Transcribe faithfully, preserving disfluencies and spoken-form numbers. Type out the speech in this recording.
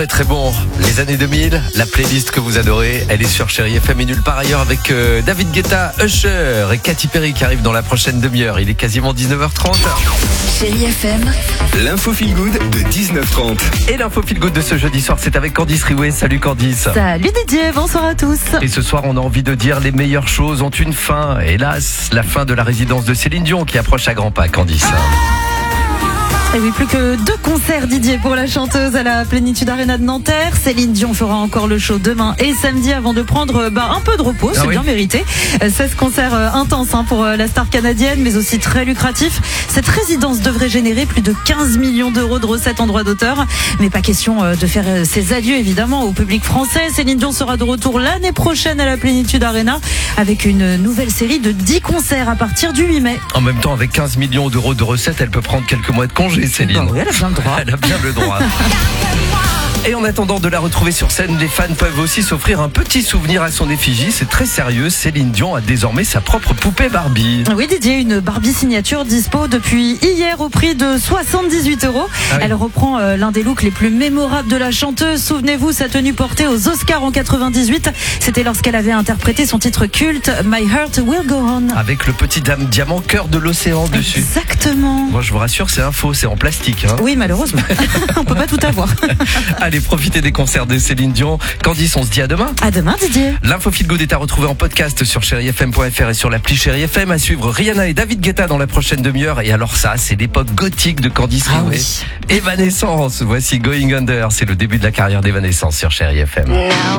Très bon, les années deux mille, la playlist que vous adorez, elle est sur Chérie F M et nulle part ailleurs avec euh, David Guetta, Usher et Katy Perry qui arrivent dans la prochaine demi-heure. Il est quasiment dix-neuf heures trente. Chérie F M, l'info feel good de dix-neuf heures trente. Et l'info feel good de ce jeudi soir, c'est avec Candice Riouet. Salut Candice. Salut Didier, bonsoir à tous. Et ce soir, on a envie de dire les meilleures choses ont une fin. Hélas, la fin de la résidence de Céline Dion qui approche à grands pas, Candice. Et oui, plus que deux concerts, Didier, pour la chanteuse à la Plénitude Arena de Nanterre. Céline Dion fera encore le show demain et samedi avant de prendre bah, un peu de repos, ah c'est oui. bien mérité. seize concerts euh, intenses hein, pour euh, la star canadienne, mais aussi très lucratifs. Cette résidence devrait générer plus de quinze millions d'euros de recettes en droit d'auteur. Mais pas question euh, de faire euh, ses adieux, évidemment, au public français. Céline Dion sera de retour l'année prochaine à la Plénitude Arena avec une nouvelle série de dix concerts à partir du huit mai. En même temps, avec quinze millions d'euros de recettes, elle peut prendre quelques mois de congé, Céline. Bah oui, elle a bien le droit. Elle a bien le droit. Et en attendant de la retrouver sur scène, les fans peuvent aussi s'offrir un petit souvenir à son effigie. C'est très sérieux, Céline Dion a désormais sa propre poupée Barbie. Oui Didier, une Barbie signature dispo depuis hier au prix de soixante-dix-huit euros. Ah oui. Elle reprend euh, l'un des looks les plus mémorables de la chanteuse. Souvenez-vous, sa tenue portée aux Oscars en quatre-vingt-dix-huit. C'était lorsqu'elle avait interprété son titre culte My Heart Will Go On. Avec le petit dame diamant cœur de l'océan dessus. Exactement. Moi, je vous rassure, c'est un faux, c'est en plastique. Hein. Oui, malheureusement. On peut pas tout avoir. Allez, profitez des concerts de Céline Dion. Candice, on se dit à demain. À demain Didier. L'info Feel Good est à retrouver en podcast sur chérie f m point f r et sur l'appli Chérie F M. À suivre Rihanna et David Guetta dans la prochaine demi-heure. Et alors ça, c'est l'époque gothique de Candice Ah Riouet. oui. Evanescence, voici Going Under. C'est le début de la carrière d'Evanescence sur Chérie F M.